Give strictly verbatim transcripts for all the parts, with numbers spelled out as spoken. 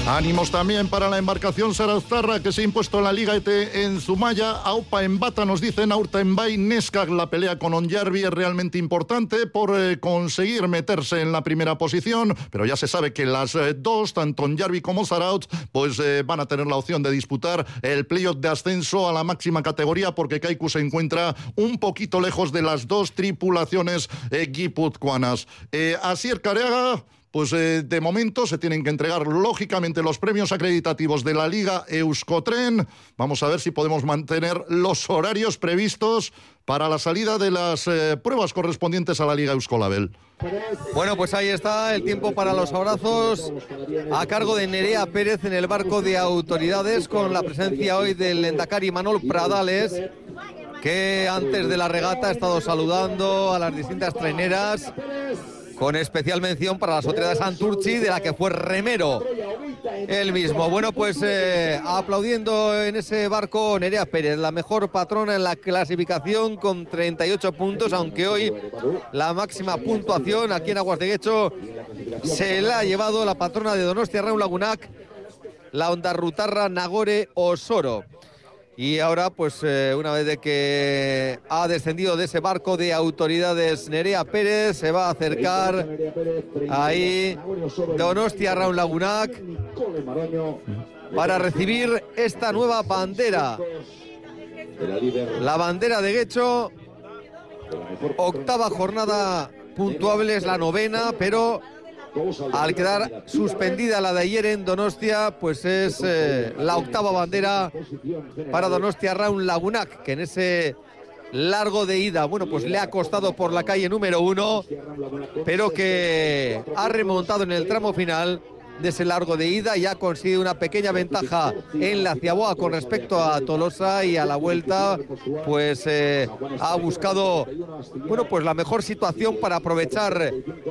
Ánimos también para la embarcación Zarauztarra, que se ha impuesto en la Liga E T en Zumaya. Aupa en Bata, nos dicen Aurta en Bay Neskag. La pelea con Onjarvi es realmente importante por eh, conseguir meterse en la primera posición, pero ya se sabe que las eh, dos, tanto Onjarvi como Zarautz, pues eh, van a tener la opción de disputar el playoff de ascenso a la máxima categoría, porque Kaiku se encuentra un poquito lejos de las dos tripulaciones eh, guipuzcoanas. Eh, Asier Careaga, pues eh, de momento se tienen que entregar lógicamente los premios acreditativos de la Liga Euskotren. Vamos a ver si podemos mantener los horarios previstos para la salida de las eh, pruebas correspondientes a la Liga Euskolabel. Bueno, pues ahí está el tiempo para los abrazos a cargo de Nerea Pérez en el barco de autoridades, con la presencia hoy del lehendakari Manol Pradales, que antes de la regata ha estado saludando a las distintas traineras, con especial mención para la Sociedad de Santurchi, de la que fue remero él mismo. Bueno, pues eh, aplaudiendo en ese barco Nerea Pérez, la mejor patrona en la clasificación con treinta y ocho puntos, aunque hoy la máxima puntuación aquí en Aguas de Guecho se la ha llevado la patrona de Donostia Raun Lagunak, la ondarrutarra Nagore Osoro. Y ahora, pues eh, una vez de que ha descendido de ese barco de autoridades Nerea Pérez, se va a acercar ahí Donostia Raun Lagunak para recibir esta nueva bandera. La bandera de Guecho, octava jornada puntuable, es la novena, pero al quedar suspendida la de ayer en Donostia, pues es eh, la octava bandera para Donostia Raun Lagunak, que en ese largo de ida, bueno, pues le ha costado por la calle número uno, pero que ha remontado en el tramo final de ese largo de ida y ha conseguido una pequeña ventaja en la Ciaboa con respecto a Tolosa, y a la vuelta pues eh, ha buscado, bueno, pues la mejor situación para aprovechar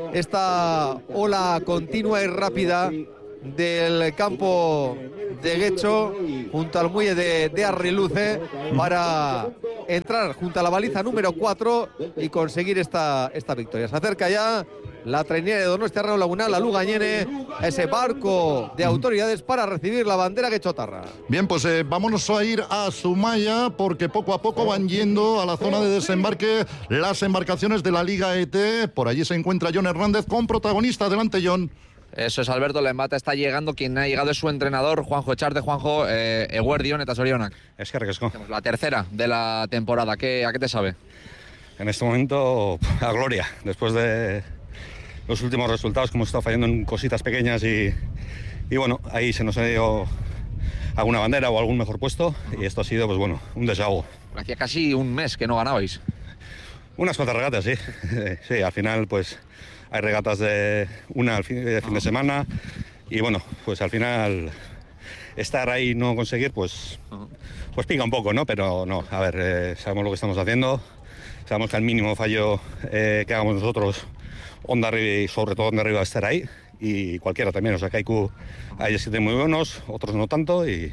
esta ola continua y rápida del campo de Guecho junto al muelle de, de Arriluce, para entrar junto a la baliza número cuatro y conseguir esta, esta victoria. Se acerca ya la trainera de Donostia Raun Lagunak, la Lugañene, a ese barco de autoridades para recibir la bandera guechotarra. Bien, pues eh, vámonos a ir a Zumaya, porque poco a poco van yendo a la zona de desembarque las embarcaciones de la Liga E T. Por allí se encuentra Jon Hernández con protagonista. Adelante, Jon. Eso es, Alberto, la embata está llegando. Quien ha llegado es su entrenador, Juanjo Echarte. Juanjo, eh, Eguerdion eta Sorionak. Es que recasco. La tercera de la temporada. ¿Qué, ¿A qué te sabe? En este momento, a gloria. Después de los últimos resultados, que hemos estado fallando en cositas pequeñas y, y bueno, ahí se nos ha ido alguna bandera o algún mejor puesto, y esto ha sido, pues bueno, un desahogo. Hacía casi un mes que no ganabais. Unas cuantas regatas, sí. Sí, al final, pues hay regatas de una al fin de, fin de semana, y bueno, pues al final estar ahí y no conseguir, pues, pues pica un poco, ¿no? Pero no, a ver, eh, sabemos lo que estamos haciendo, sabemos que al mínimo fallo eh, que hagamos nosotros, Ondarribi, y sobre todo Ondarribi, va a estar ahí, y cualquiera también. O sea, Kaiku hay siete muy buenos, otros no tanto, y,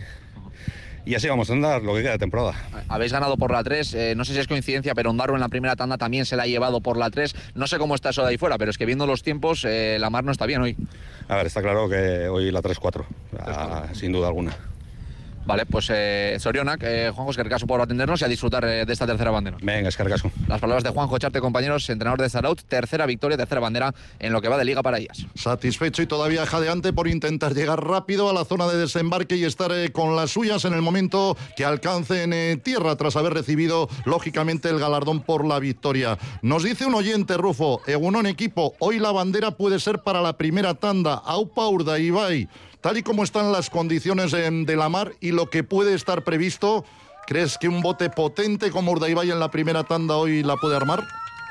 y así vamos a andar lo que queda de temporada. Habéis ganado por la tres, eh, no sé si es coincidencia, pero Ondarroa en la primera tanda también se la ha llevado por la tres. No sé cómo está eso de ahí fuera, pero es que viendo los tiempos, eh, la mar no está bien hoy. A ver, está claro que hoy la tres cuatro, sin duda alguna. Vale, pues eh, Sorionak, eh, Juanjo, es que caso por atendernos y a disfrutar eh, de esta tercera bandera. Venga, es que caso. Las palabras de Juanjo Echarte, compañeros, entrenador de Zarautz, tercera victoria, tercera bandera en lo que va de Liga para ellas. Satisfecho y todavía jadeante por intentar llegar rápido a la zona de desembarque y estar eh, con las suyas en el momento que alcancen eh, tierra, tras haber recibido, lógicamente, el galardón por la victoria. Nos dice un oyente, Rufo, Egunon equipo, hoy la bandera puede ser para la primera tanda. Aupa Urdaibai. Tal y como están las condiciones de, de la mar y lo que puede estar previsto, ¿crees que un bote potente como Urdaibai en la primera tanda hoy la puede armar?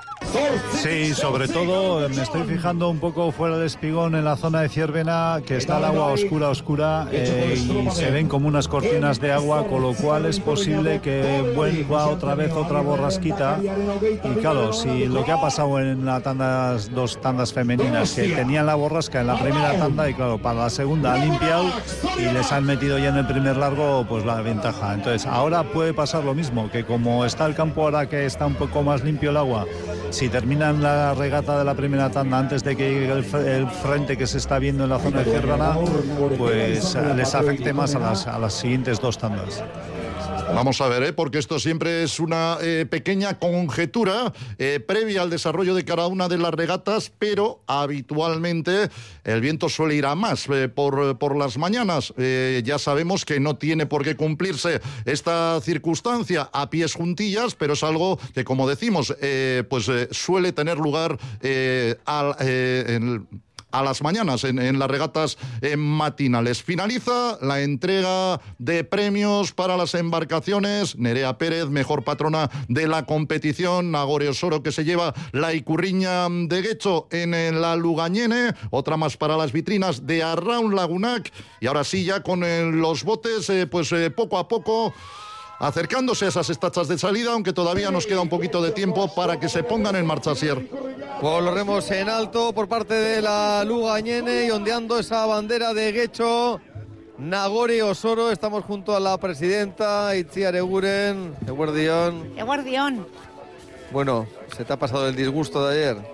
Sí, sobre todo me estoy fijando un poco fuera del espigón, en la zona de Ciervena, que está el agua oscura, oscura, eh, y se ven como unas cortinas de agua, con lo cual es posible que vuelva otra vez otra borrasquita. Y claro, si lo que ha pasado en las tandas, dos tandas femeninas, que tenían la borrasca en la primera tanda, y claro, para la segunda han limpiado y les han metido ya en el primer largo pues la ventaja. Entonces ahora puede pasar lo mismo, que como está el campo ahora que está un poco más limpio el agua, si terminan la regata de la primera tanda antes de que llegue el, el frente que se está viendo en la zona de Ciervena, pues les afecte más a las, a las siguientes dos tandas. Vamos a ver, ¿eh? Porque esto siempre es una eh, pequeña conjetura eh, previa al desarrollo de cada una de las regatas, pero habitualmente el viento suele ir a más eh, por, por las mañanas. Eh, ya sabemos que no tiene por qué cumplirse esta circunstancia a pies juntillas, pero es algo que, como decimos, eh, pues eh, suele tener lugar eh, al, eh, en a las mañanas en, en las regatas eh, matinales. Finaliza la entrega de premios para las embarcaciones. Nerea Pérez, mejor patrona de la competición. Nagore Osoro, que se lleva la Icurriña de Guecho en, en la Lugañene. Otra más para las vitrinas de Arraun Lagunac. Y ahora sí, ya con eh, los botes, eh, pues eh, poco a poco acercándose a esas estachas de salida, aunque todavía nos queda un poquito de tiempo para que se pongan en marcha, Sier. Pues los remos en alto por parte de la Lugañene y ondeando esa bandera de Guecho. Nagore Osoro, estamos junto a la presidenta Itziar Eguren. Eguerdión. Eguerdión. Bueno, ¿se te ha pasado el disgusto de ayer?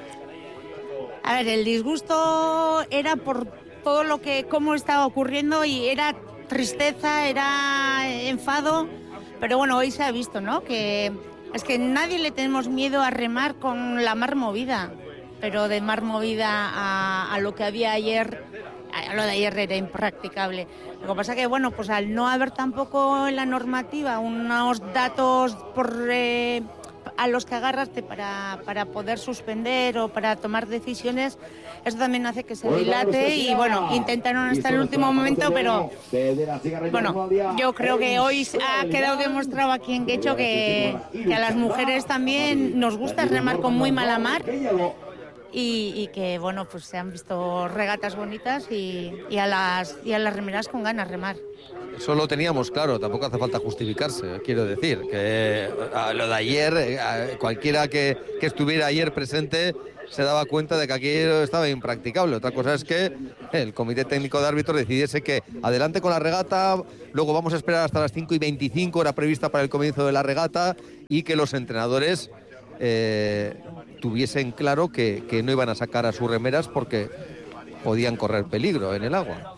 A ver, el disgusto era por todo lo que, cómo estaba ocurriendo, y era tristeza, era enfado, pero bueno, hoy se ha visto, ¿no? Que es que nadie le tenemos miedo a remar con la mar movida, pero de mar movida a, a lo que había ayer, a lo de ayer era impracticable. Lo que pasa que, bueno, pues al no haber tampoco en la normativa unos datos por eh, a los que agarrarte para, para poder suspender o para tomar decisiones, eso también hace que se dilate y, bueno, intentaron hasta el último momento, pero, bueno, yo creo que hoy ha quedado demostrado aquí en Guecho que, que a las mujeres también nos gusta remar con muy mala mar y, y que, bueno, pues se han visto regatas bonitas y, y, a las, y a las remeras con ganas de remar. Eso lo teníamos claro, tampoco hace falta justificarse, quiero decir, que a lo de ayer, a cualquiera que, que estuviera ayer presente se daba cuenta de que aquí estaba impracticable. Otra cosa es que el Comité Técnico de Árbitros decidiese que adelante con la regata, luego vamos a esperar hasta las cinco y veinticinco, hora prevista para el comienzo de la regata, y que los entrenadores eh, tuviesen claro que, que no iban a sacar a sus remeras porque podían correr peligro en el agua.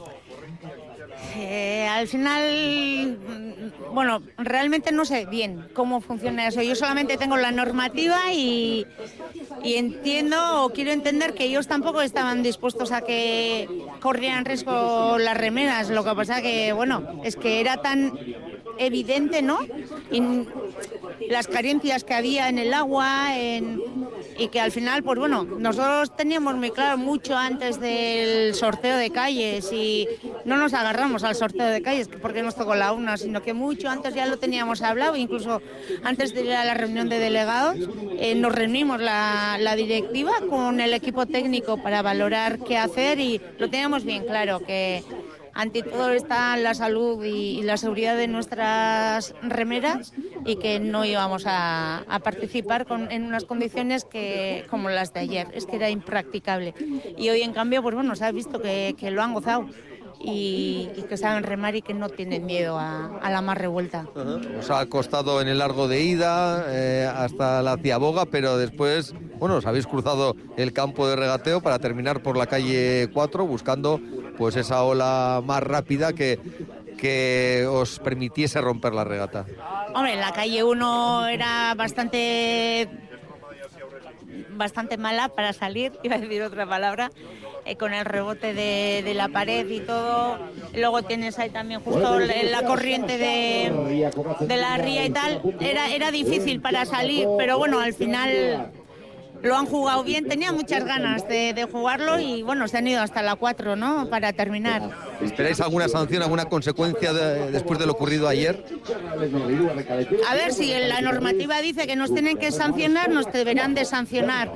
Eh, al final, bueno, realmente no sé bien cómo funciona eso. Yo solamente tengo la normativa y, y entiendo o quiero entender que ellos tampoco estaban dispuestos a que corrieran riesgo las remeras. Lo que pasa que, bueno, es que era tan evidente, ¿no? Y las carencias que había en el agua, en, y que al final, pues bueno, nosotros teníamos muy claro mucho antes del sorteo de calles y no nos agarramos al sorteo de calles porque nos tocó la una, sino que mucho antes ya lo teníamos hablado, incluso antes de ir a la reunión de delegados, eh, nos reunimos la, la directiva con el equipo técnico para valorar qué hacer y lo teníamos bien claro, que ante todo está la salud y, y la seguridad de nuestras remeras y que no íbamos a, a participar con, en unas condiciones que como las de ayer. Es que era impracticable. Y hoy, en cambio, pues bueno, se ha visto que, que lo han gozado y, y que saben remar y que no tienen miedo a, a la mar revuelta. Uh-huh. Os ha costado en el largo de ida eh, hasta la Ciaboga, pero después, bueno, os habéis cruzado el campo de regateo para terminar por la calle cuatro buscando pues esa ola más rápida que, que os permitiese romper la regata. Hombre, la calle uno era bastante bastante mala para salir, iba a decir otra palabra, eh, con el rebote de, de la pared y todo. Luego tienes ahí también justo la corriente de, de la ría y tal. Era, era difícil para salir, pero bueno, al final lo han jugado bien, tenía muchas ganas de, de jugarlo y bueno, se han ido hasta la cuatro, ¿no?, para terminar. ¿Esperáis alguna sanción, alguna consecuencia de, después de lo ocurrido ayer? A ver, si la normativa dice que nos tienen que sancionar, nos deberán de sancionar.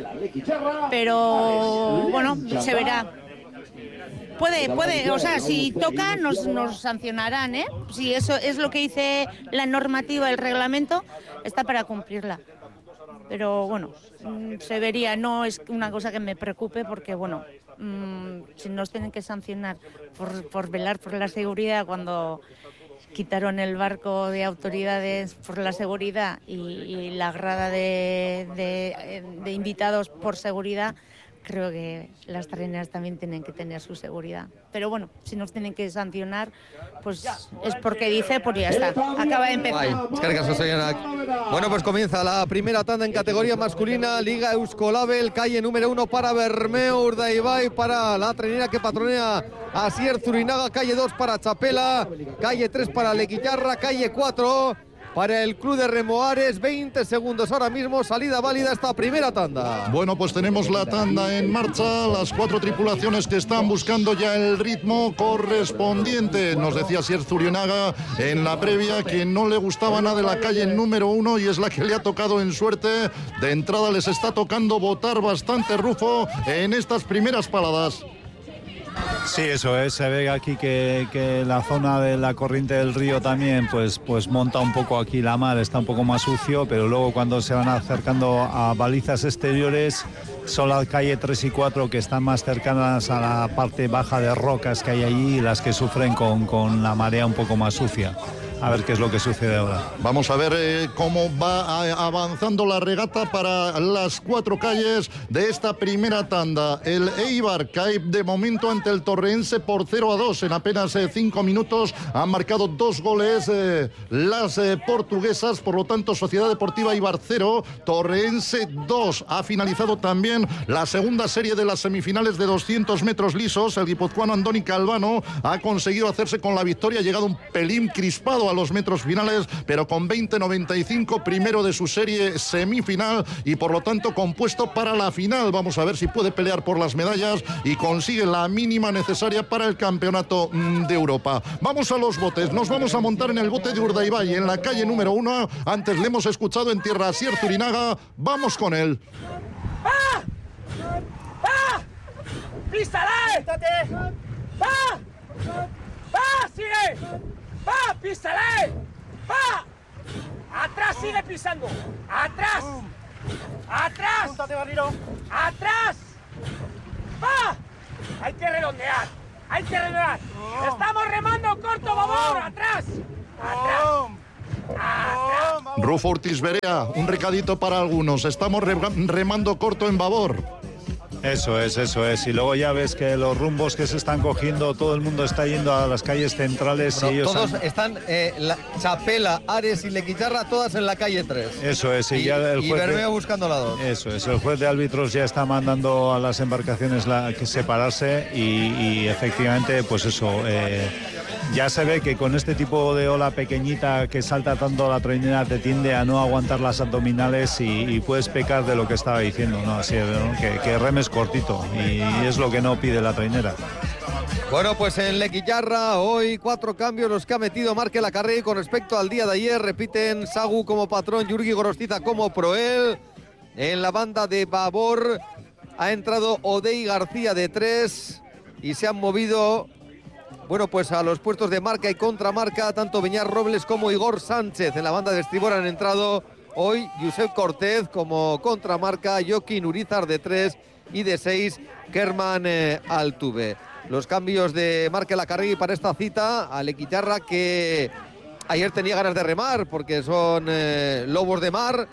Pero bueno, se verá. Puede, puede, o sea, si toca nos, nos sancionarán, ¿eh? Si eso es lo que dice la normativa, el reglamento, está para cumplirla. Pero bueno, se vería, no es una cosa que me preocupe porque bueno, mmm, si nos tienen que sancionar por, por velar por la seguridad cuando quitaron el barco de autoridades por la seguridad y, y la grada de, de, de invitados por seguridad, creo que las traineras también tienen que tener su seguridad. Pero bueno, si nos tienen que sancionar, pues es porque dice, pues ya está, acaba de empezar. Ay, es que caso, bueno, pues comienza la primera tanda en categoría masculina, Liga Euskolabel, calle número uno para Bermeo, Urdaibai para la trainera que patronea Asier Zurinaga, calle dos para Chapela, calle tres para Leguillarra, calle cuatro para el Club de Remo Ares. Veinte segundos ahora mismo, salida válida esta primera tanda. Bueno, pues tenemos la tanda en marcha, las cuatro tripulaciones que están buscando ya el ritmo correspondiente. Nos decía Asier Zurinaga en la previa que no le gustaba nada de la calle número uno y es la que le ha tocado en suerte. De entrada les está tocando botar bastante rufo en estas primeras paladas. Sí, eso es, se ve aquí que, que la zona de la corriente del río también pues, pues monta un poco aquí la mar, está un poco más sucio, pero luego cuando se van acercando a balizas exteriores son la calle tres y cuatro que están más cercanas a la parte baja de rocas que hay allí, las que sufren con, con la marea un poco más sucia. A ver qué es lo que sucede ahora. Vamos a ver eh, cómo va a, avanzando la regata para las cuatro calles de esta primera tanda. El Eibar cae de momento ante el Torreense por cero a dos. En apenas eh, cinco minutos han marcado dos goles eh, las eh, portuguesas. Por lo tanto, Sociedad Deportiva Eibar cero, Torreense dos. Ha finalizado también la segunda serie de las semifinales de doscientos metros lisos. El guipuzcoano Andoni Calvano ha conseguido hacerse con la victoria. Ha llegado un pelín crispado a los metros finales, pero con veinte noventa y cinco, primero de su serie semifinal y por lo tanto compuesto para la final. Vamos a ver si puede pelear por las medallas y consigue la mínima necesaria para el campeonato de Europa. Vamos a los botes, nos vamos a montar en el bote de Urdaibai, en la calle número uno. Antes le hemos escuchado en tierra a Asier Zurinaga, vamos con él. ¡Va! ¡Va! ¡Písale! ¡Va! ¡Va! ¡Sigue! ¡Va! ¡Písale! ¡Va! ¡Atrás! ¡Sigue pisando! ¡Atrás! ¡Atrás! ¡Atrás! ¡Va! Hay que redondear. Hay que redondear. Estamos remando corto, babor. ¡Atrás! ¡Atrás! ¡Atrás! Rufo Ortiz Berea, un recadito para algunos. Estamos re remando corto en babor. Eso es, eso es. Y luego ya ves que los rumbos que se están cogiendo, todo el mundo está yendo a las calles centrales. Bueno, y ellos todos han... están, eh, la, Chapela, Ares y Leguillarra, todas en la calle tres. Eso es. Y, y, ya el y juez Bermeo de... buscando la dos. Eso es. El juez de árbitros ya está mandando a las embarcaciones la... que separarse y, y efectivamente, pues eso... Eh... Ya se ve que con este tipo de ola pequeñita que salta tanto la trainera te tiende a no aguantar las abdominales y, y puedes pecar de lo que estaba diciendo, ¿no? Así, ¿no? Que, que remes cortito y es lo que no pide la trainera. Bueno, pues en Leguillarra hoy cuatro cambios los que ha metido Marque Lacarré con respecto al día de ayer. Repiten Sagu como patrón, Yurgi Gorostiza como proel. En la banda de babor ha entrado Odey García de tres y se han movido... Bueno, pues a los puestos de marca y contramarca, tanto Beñar Robles como Igor Sánchez. En la banda de estribor han entrado hoy Josep Cortez como contramarca, Joaquín Urizar de tres y de seis Kerman eh, Altuve. Los cambios de Marque Lacarré para esta cita, a Leguillarra que ayer tenía ganas de remar porque son eh, lobos de mar,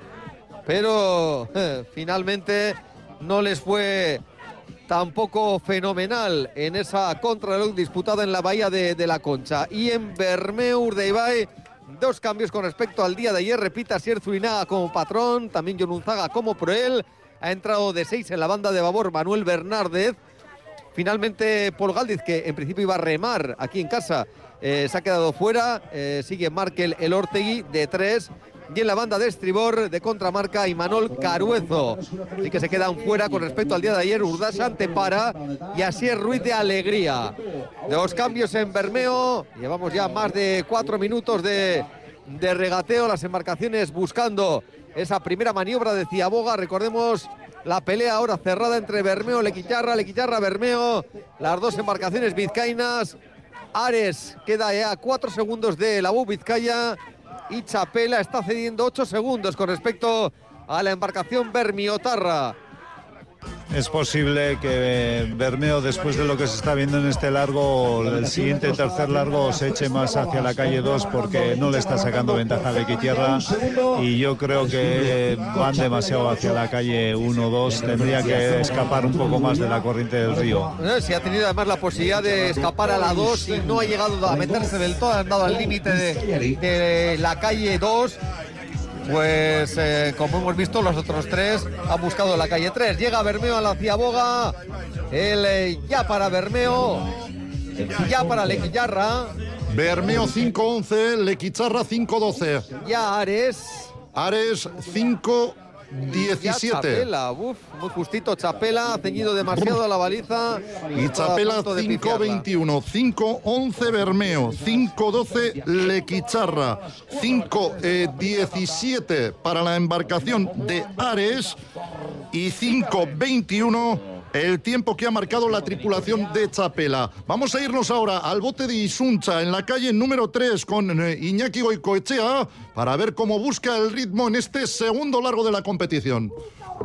pero eh, finalmente no les fue... tampoco fenomenal en esa contrarreloj disputada en la bahía de, de la Concha. Y en Bermeo Urdaibai, dos cambios con respecto al día de ayer. Repita Asier Zurinaga como patrón, también Jon Unzaga como proel. Ha entrado de seis en la banda de babor Manuel Bernárdez. Finalmente Paul Galdiz, que en principio iba a remar aquí en casa, eh, se ha quedado fuera. Eh, sigue Markel Elortegui de tres. Y en la banda de estribor de contramarca Imanol Caruezo. Así que se quedan fuera con respecto al día de ayer Urdasa Antepara y Asier Ruiz de Alegría. Dos cambios en Bermeo. Llevamos ya más de cuatro minutos de, de regateo. Las embarcaciones buscando esa primera maniobra de Ciaboga. Recordemos la pelea ahora cerrada entre Bermeo, Leguillarra, Leguillarra, Bermeo. Las dos embarcaciones vizcaínas. Ares queda ya a cuatro segundos de la U Vizcaya. Y Chapela está cediendo ocho segundos con respecto a la embarcación Bermiotarra. es posible que Bermeo, después de lo que se está viendo en este largo, el siguiente tercer largo se eche más hacia la calle dos porque no le está sacando ventaja a Lequitierra y yo creo que van demasiado hacia la calle uno dos, tendría que escapar un poco más de la corriente del río. Si ha tenido además la posibilidad de escapar a la dos y no ha llegado a meterse del todo, han dado al límite de, de la calle dos. Pues eh, como hemos visto, los otros tres han buscado la calle tres. Llega Bermeo a la Ciaboga. El eh, ya para Bermeo, ya para Lequillarra. Bermeo cinco once, Lequicharra cinco doce. Ya Ares. Ares cinco diecisiete. Chapela, uf, muy justito Chapela, ha ceñido demasiado a la baliza. Y Chapela cinco veintiuno, cinco once Bermeo, cinco doce Lequicharra, cinco diecisiete para la embarcación de Ares y cinco veintiuno el tiempo que ha marcado la tripulación de Chapela. Vamos a irnos ahora al bote de Isuncha en la calle número tres con Iñaki Goicoechea para ver cómo busca el ritmo en este segundo largo de la competición.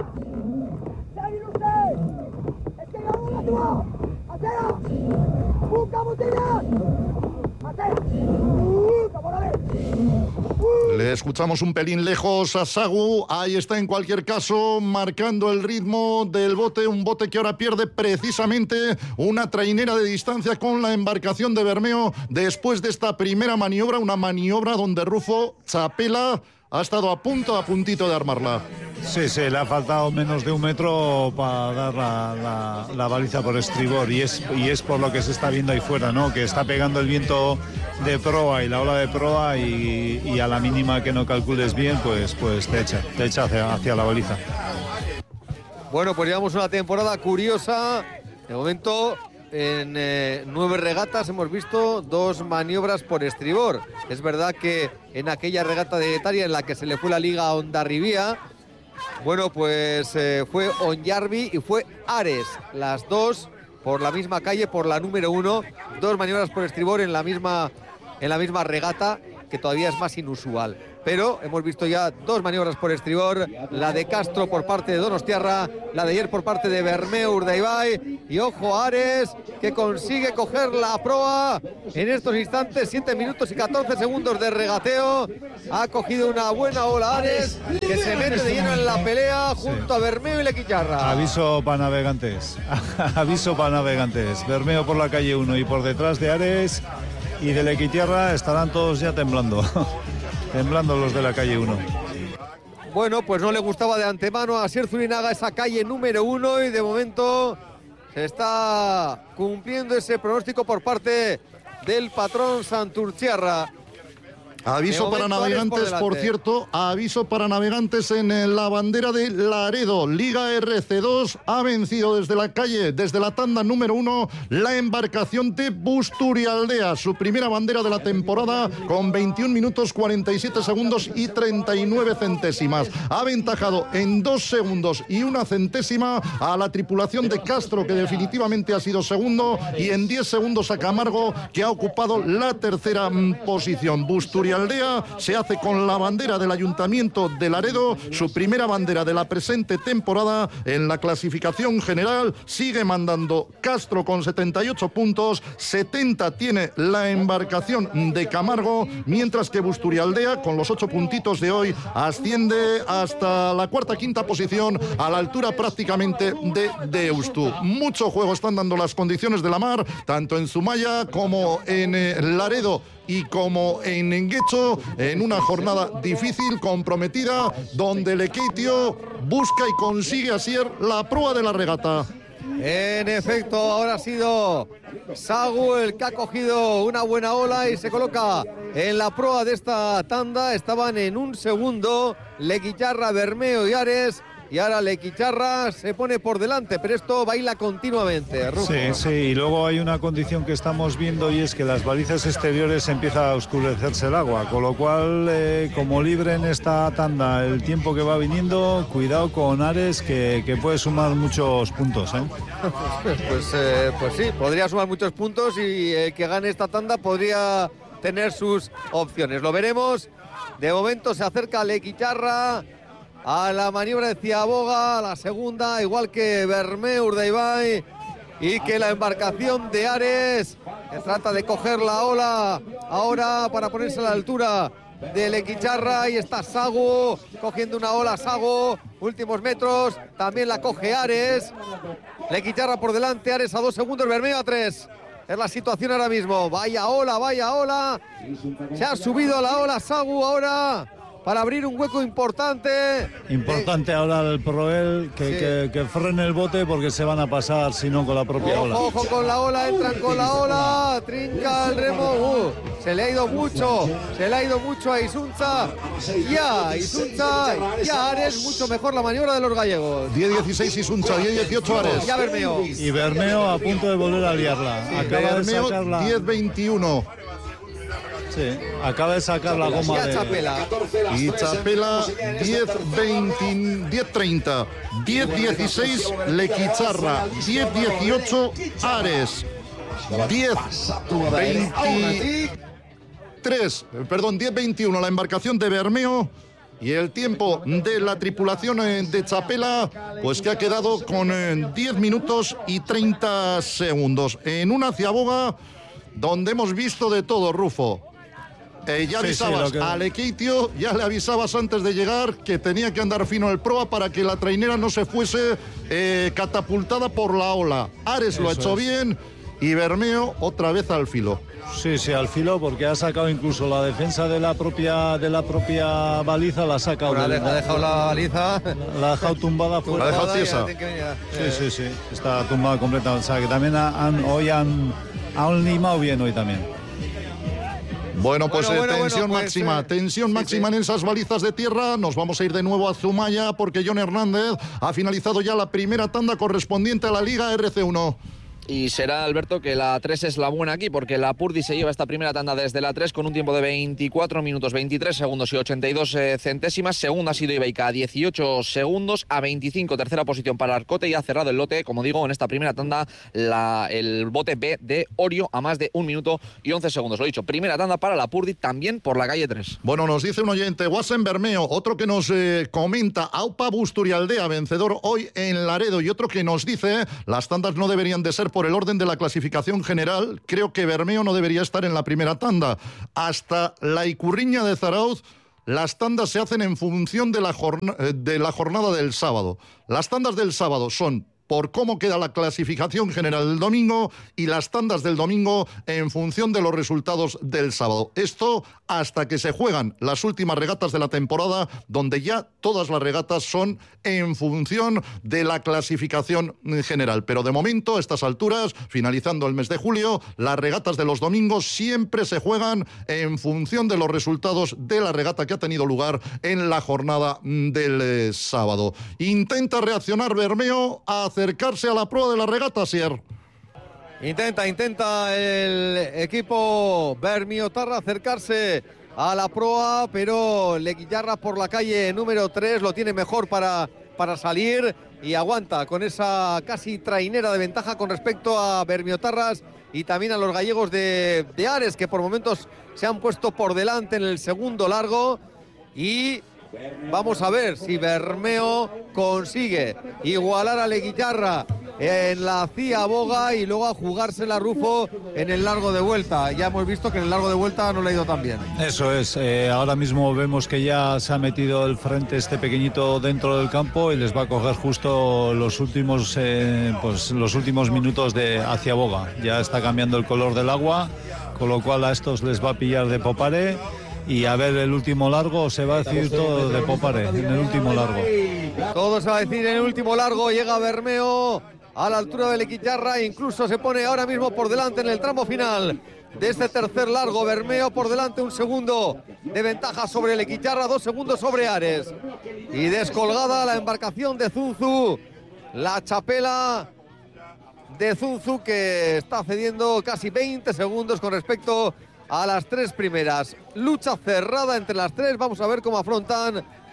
Le escuchamos un pelín lejos a Sagu, ahí está en cualquier caso marcando el ritmo del bote, un bote que ahora pierde precisamente una trainera de distancia con la embarcación de Bermeo después de esta primera maniobra, una maniobra donde Rufo Chapela ha estado a punto, a puntito de armarla. Sí, sí, le ha faltado menos de un metro para dar la, la, la baliza por estribor y es, y es por lo que se está viendo ahí fuera, ¿no? Que está pegando el viento de proa y la ola de proa y, y a la mínima que no calcules bien, pues, pues te echa, te echa hacia, hacia la baliza. Bueno, pues llevamos una temporada curiosa. De momento, en eh, nueve regatas hemos visto dos maniobras por estribor. Es verdad que en aquella regata de Etaria en la que se le fue la liga a Hondarribía, bueno, pues eh, fue Onyarbi y fue Ares, las dos por la misma calle, por la número uno, dos maniobras por estribor en la misma, en la misma regata, que todavía es más inusual. Pero hemos visto ya dos maniobras por estribor, la de Castro por parte de Donostiarra, la de ayer por parte de Bermeo Urdaibai, y ojo Ares, que consigue coger la proa en estos instantes, siete minutos y catorce segundos de regateo, ha cogido una buena ola Ares, que se mete de lleno en la pelea junto a Bermeo y Lequillarra. Aviso para navegantes, aviso para navegantes, Bermeo por la calle uno y por detrás de Ares y de Lequitierra estarán todos ya temblando. Temblando los de la calle uno. Bueno, pues no le gustaba de antemano a Asier Zurinaga esa calle número uno y de momento se está cumpliendo ese pronóstico por parte del patrón Santurciarra. Aviso para navegantes, por, por cierto, aviso para navegantes en la bandera de Laredo. Liga R C dos ha vencido desde la calle, desde la tanda número uno, la embarcación de Busturialdea. Su primera bandera de la temporada con veintiún minutos, cuarenta y siete segundos y treinta y nueve centésimas. Ha aventajado en dos segundos y una centésima a la tripulación de Castro, que definitivamente ha sido segundo, y en diez segundos a Camargo, que ha ocupado la tercera posición. Busturialdea se hace con la bandera del Ayuntamiento de Laredo, su primera bandera de la presente temporada en la clasificación general. Sigue mandando Castro con setenta y ocho puntos, setenta tiene la embarcación de Camargo, mientras que Busturialdea, con los ocho puntitos de hoy, asciende hasta la cuarta, quinta posición, a la altura prácticamente de Deustu. Mucho juego están dando las condiciones de la mar, tanto en Zumaya como en eh, Laredo y como en Enguecho, en una jornada difícil, comprometida, donde Lekeitio busca y consigue así la proa de la regata. En efecto, ahora ha sido Sagu el que ha cogido una buena ola y se coloca en la proa de esta tanda. Estaban en un segundo Lequicharra, Bermeo y Ares, y ahora Lequicharra se pone por delante, pero esto baila continuamente, Rufo. Sí, sí, y luego hay una condición que estamos viendo y es que las balizas exteriores empieza a oscurecerse el agua, con lo cual, eh, como libre en esta tanda el tiempo que va viniendo, cuidado con Ares, que, que puede sumar muchos puntos, ¿eh? pues, eh, pues sí, podría sumar muchos puntos y el que gane esta tanda podría tener sus opciones. Lo veremos. De momento se acerca Lequicharra a la maniobra de Ciaboga, a la segunda, igual que Bermeo, Urdaibai y que la embarcación de Ares, que trata de coger la ola ahora para ponerse a la altura de Lequicharra. Y está Sagu cogiendo una ola. Sagu, últimos metros, también la coge Ares. Lequicharra por delante, Ares a dos segundos, Bermeo a tres. Es la situación ahora mismo. Vaya ola, vaya ola. Se ha subido a la ola Sagu ahora para abrir un hueco importante. Importante eh, ahora el Proel que, sí. que, que frene el bote porque se van a pasar, si no, con la propia ojo, ola. Ojo con la ola, entran con la ola, trinca el remo. Uh, se le ha ido mucho, se le ha ido mucho a Isunza. Ya, Isunza, ya Ares, mucho mejor la maniobra de los gallegos. diez dieciséis Isunza, diez dieciocho Ares. Ya Bermeo. Y Bermeo a punto de volver a liarla. Sí, acaba Bermeo, de sacarla. diez veintiuno. Sí, acaba de sacar la goma de... Chapela. Y Chapela diez treinta, diez dieciséis Lequicharra, diez dieciocho Ares, diez veintitrés, perdón, diez veintiuno la embarcación de Bermeo. Y el tiempo de la tripulación de Chapela, pues que ha quedado con diez minutos y treinta segundos. En una Ciaboga donde hemos visto de todo, Rufo. Eh, ya avisabas sí, sí, que... a Lequeitio, ya le avisabas antes de llegar que tenía que andar fino el proa para que la trainera no se fuese eh, catapultada por la ola. Ares Eso lo ha hecho es. bien y Bermeo otra vez al filo. Sí, sí, al filo, porque ha sacado incluso la defensa de la propia de la propia baliza, la ha sacado. Bueno, del, ha dejado la baliza. La ha dejado tumbada fuera. La ha dejado tiesa. Sí, sí, sí, está tumbada completamente. O sea, que también han, hoy han, han limado bien hoy también. Bueno, pues bueno, bueno, eh, tensión bueno, pues, máxima, eh, tensión sí, máxima sí. en esas balizas de tierra. Nos vamos a ir de nuevo a Zumaya porque John Hernández ha finalizado ya la primera tanda correspondiente a la Liga R C uno. Y será, Alberto, que la tres es la buena aquí, porque la Purdy se lleva esta primera tanda desde la tres con un tiempo de veinticuatro minutos, veintitrés segundos y ochenta y dos eh, centésimas. Segunda ha sido Ibeica a dieciocho segundos, a veinticinco tercera posición para Arcote, y ha cerrado el lote, como digo, en esta primera tanda la, el bote B de Orio a más de un minuto y once segundos. Lo he dicho, primera tanda para la Purdy, también por la calle tres. Bueno, nos dice un oyente, Guasen Bermeo, otro que nos eh, comenta, Aupa Busturialdea, vencedor hoy en Laredo, y otro que nos dice, las tandas no deberían de ser por el orden de la clasificación general. Creo que Bermeo no debería estar en la primera tanda. Hasta la Icurriña de Zarauz, las tandas se hacen en función de la, jorna- de la jornada del sábado. Las tandas del sábado son por cómo queda la clasificación general del domingo y las tandas del domingo en función de los resultados del sábado. Esto hasta que se juegan las últimas regatas de la temporada, donde ya todas las regatas son en función de la clasificación general. Pero de momento, a estas alturas, finalizando el mes de julio, las regatas de los domingos siempre se juegan en función de los resultados de la regata que ha tenido lugar en la jornada del eh, sábado. Intenta reaccionar Bermeo a acercarse a la proa de la regata, Sier. Intenta, intenta el equipo Bermiotarra acercarse a la proa, pero Lequicharra por la calle número tres lo tiene mejor para, para salir y aguanta con esa casi trainera de ventaja con respecto a Bermiotarras y también a los gallegos de, de Ares, que por momentos se han puesto por delante en el segundo largo. Y vamos a ver si Bermeo consigue igualar a Lequicharra en la Ciaboga y luego a jugársela Rufo en el largo de vuelta. Ya hemos visto que en el largo de vuelta no le ha ido tan bien. Eso es, eh, ahora mismo vemos que ya se ha metido el frente este pequeñito dentro del campo y les va a coger justo los últimos, eh, pues los últimos minutos de a Ciaboga. Ya está cambiando el color del agua, con lo cual a estos les va a pillar de popare. Y a ver, el último largo se va a decir todo de popare, en el último largo. Todo se va a decir en el último largo. Llega Bermeo a la altura de Lequicharra, incluso se pone ahora mismo por delante en el tramo final de este tercer largo. Bermeo por delante, un segundo de ventaja sobre Lequicharra, dos segundos sobre Ares. Y descolgada la embarcación de Zunzu, la Chapela de Zunzu, que está cediendo casi veinte segundos con respecto a las tres primeras. Lucha cerrada entre las tres. Vamos a ver cómo afrontan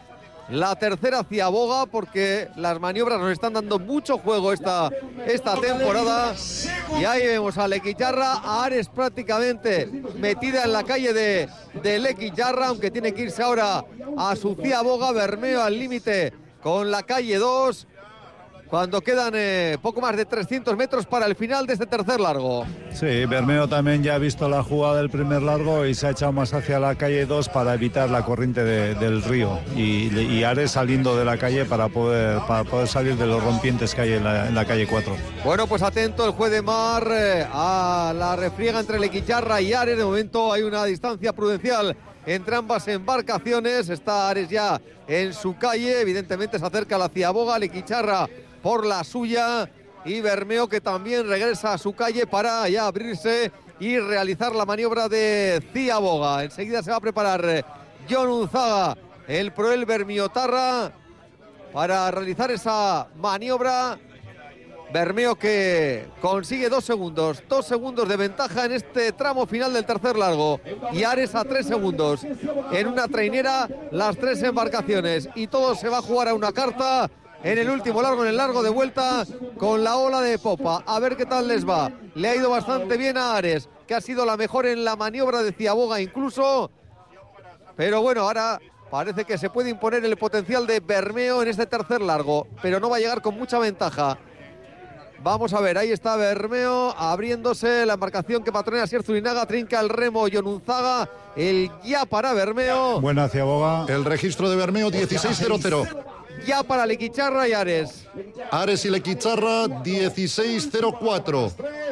la tercera ciaboga, porque las maniobras nos están dando mucho juego esta, esta temporada. Y ahí vemos a Lequicharra, a Ares prácticamente metida en la calle de, de Lequicharra, aunque tiene que irse ahora a su ciaboga. Bermeo al límite con la calle dos, cuando quedan eh, poco más de trescientos metros para el final de este tercer largo. Sí, Bermeo también ya ha visto la jugada del primer largo y se ha echado más hacia la calle dos para evitar la corriente de, del río, y, y Ares saliendo de la calle para poder, para poder salir de los rompientes que hay en la, en la calle cuatro. Bueno, pues atento el juez de mar eh, a la refriega entre Lequicharra y Ares. De momento hay una distancia prudencial entre ambas embarcaciones. Está Ares ya en su calle, evidentemente se acerca a la ciaboga, Lequicharra por la suya, y Bermeo que también regresa a su calle para ya abrirse y realizar la maniobra de ciaboga. Enseguida se va a preparar Jon Unzaga, el proel bermiotarra, para realizar esa maniobra. Bermeo que consigue dos segundos, dos segundos de ventaja en este tramo final del tercer largo, y Ares a tres segundos. En una trainera las tres embarcaciones, y todo se va a jugar a una carta en el último largo, en el largo de vuelta, con la ola de popa. A ver qué tal les va. Le ha ido bastante bien a Ares, que ha sido la mejor en la maniobra de ciaboga incluso. Pero bueno, ahora parece que se puede imponer el potencial de Bermeo en este tercer largo, pero no va a llegar con mucha ventaja. Vamos a ver, ahí está Bermeo abriéndose, la embarcación que patrona Asier Zurinaga, trinca el remo Jon Unzaga, el ya para Bermeo. Buena ciaboga. El registro de Bermeo dieciséis cero cero. Ya para Lequicharra y Ares. Ares y Lequicharra dieciséis cero cuatro.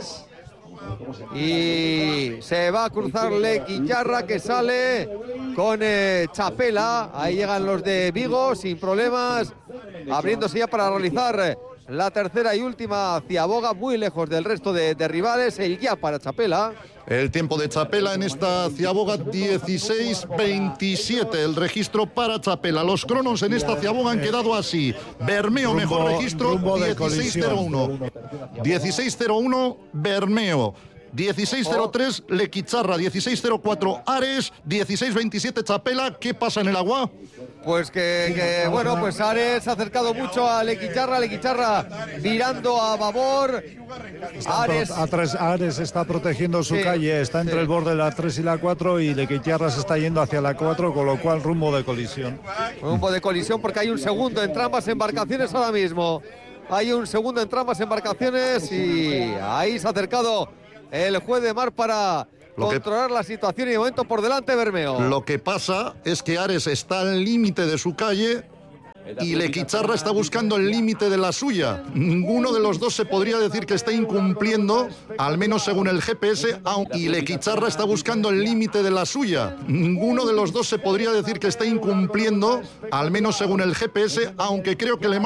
Y se va a cruzar Lequicharra, que sale con eh, Chapela. Ahí llegan los de Vigo sin problemas, abriéndose ya para realizar la tercera y última ciaboga, muy lejos del resto de, de rivales. El ya para Chapela. El tiempo de Chapela en esta ciaboga dieciséis veintisiete, el registro para Chapela. Los cronos en esta ciaboga han quedado así. Bermeo, Rumbo, mejor registro, dieciséis cero uno. dieciséis cero uno, Bermeo. dieciséis cero tres, Lequicharra. dieciséis cero cuatro, Ares. dieciséis veintisiete, Chapela. ¿Qué pasa en el agua? Pues que, que, bueno, pues Ares se ha acercado mucho a Lequicharra, Lequicharra virando a babor. Ares, a tres, Ares está protegiendo su sí, calle, está entre sí. el borde de la tres y la cuatro, y Lequicharra se está yendo hacia la cuatro, con lo cual rumbo de colisión. Rumbo de colisión, porque hay un segundo entre ambas embarcaciones ahora mismo. Hay un segundo entre ambas embarcaciones, y ahí se ha acercado el juez de mar para Lo controlar que, la situación, y de momento por delante Bermeo. Lo que pasa es que Ares está al límite de su calle y Lequicharra está buscando el límite de la suya. Ninguno de los dos se podría decir que está incumpliendo, al menos según el G P S, y Lequicharra está buscando el límite de la suya. Ninguno de los dos se podría decir que está incumpliendo, al menos según el G P S, aunque creo que le